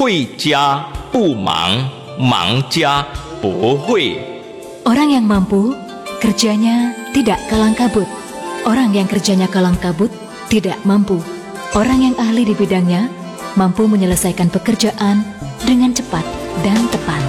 会家不忙，忙家不会。 Orang yang mampu, kerjanya tidak kalang kabut. Orang yang kerjanya kalang kabut, tidak mampu. Orang yang ahli di bidangnya, mampu menyelesaikan pekerjaan dengan cepat dan tepat.